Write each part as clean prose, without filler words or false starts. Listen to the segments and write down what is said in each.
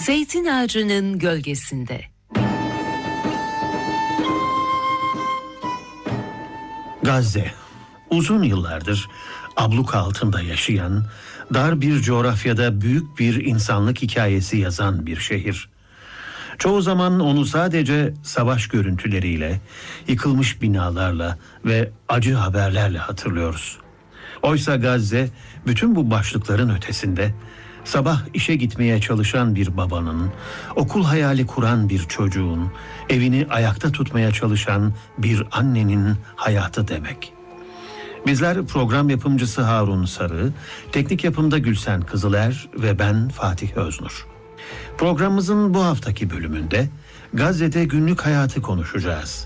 Zeytin ağacının gölgesinde. Gazze, uzun yıllardır abluka altında yaşayan, dar bir coğrafyada büyük bir insanlık hikayesi yazan bir şehir. Çoğu zaman onu sadece savaş görüntüleriyle, yıkılmış binalarla ve acı haberlerle hatırlıyoruz. Oysa Gazze, bütün bu başlıkların ötesinde, sabah işe gitmeye çalışan bir babanın, okul hayali kuran bir çocuğun, evini ayakta tutmaya çalışan bir annenin hayatı demek. Bizler program yapımcısı Harun Sarı, teknik yapımda Gülsen Kızıler ve ben Fatih Öznur. Programımızın bu haftaki bölümünde Gazze'de günlük hayatı konuşacağız.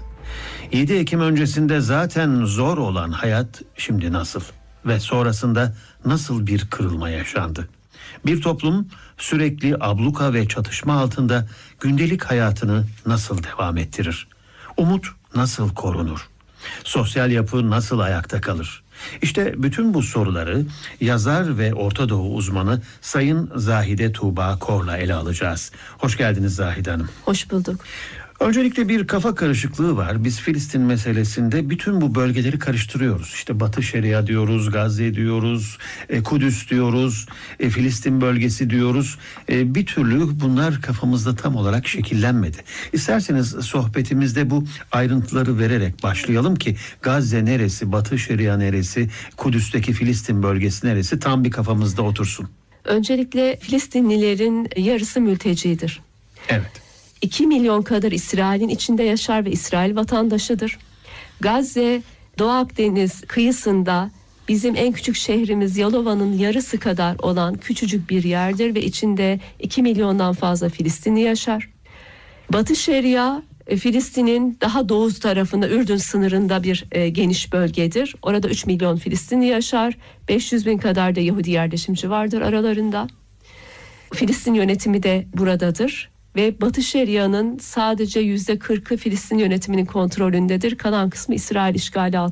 7 Ekim öncesinde zaten zor olan hayat şimdi nasıl ve sonrasında nasıl bir kırılma yaşandı? Bir toplum sürekli abluka ve çatışma altında gündelik hayatını nasıl devam ettirir? Umut nasıl korunur? Sosyal yapı nasıl ayakta kalır? İşte bütün bu soruları yazar ve Orta Doğu uzmanı Sayın Zahide Tuğba Kor'la ele alacağız. Hoş geldiniz Zahide Hanım. Hoş bulduk. Öncelikle bir kafa karışıklığı var. Biz Filistin meselesinde bütün bu bölgeleri karıştırıyoruz. İşte Batı Şeria diyoruz, Gazze diyoruz, Kudüs diyoruz, Filistin bölgesi diyoruz. Bir türlü bunlar kafamızda tam olarak şekillenmedi. İsterseniz sohbetimizde bu ayrıntıları vererek başlayalım ki Gazze neresi, Batı Şeria neresi, Kudüs'teki Filistin bölgesi neresi tam bir kafamızda otursun. Öncelikle Filistinlilerin yarısı mültecidir. Evet. 2 milyon kadar İsrail'in içinde yaşar ve İsrail vatandaşıdır. Gazze, Doğu Akdeniz kıyısında bizim en küçük şehrimiz Yalova'nın yarısı kadar olan küçücük bir yerdir ve içinde 2 milyondan fazla Filistinli yaşar. Batı Şeria, Filistin'in daha doğu tarafında Ürdün sınırında bir geniş bölgedir. Orada 3 milyon Filistinli yaşar, 500 bin kadar da Yahudi yerleşimci vardır aralarında. Filistin yönetimi de buradadır. Ve Batı Şeria'nın sadece %40'ı Filistin yönetiminin kontrolündedir. Kalan kısmı İsrail işgali altında.